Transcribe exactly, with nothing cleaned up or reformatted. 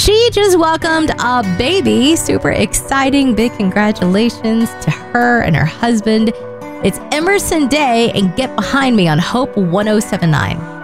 She just welcomed a baby. Super exciting. Big congratulations to her and her husband. It's Emerson Day, and get behind me on Hope one oh seven nine.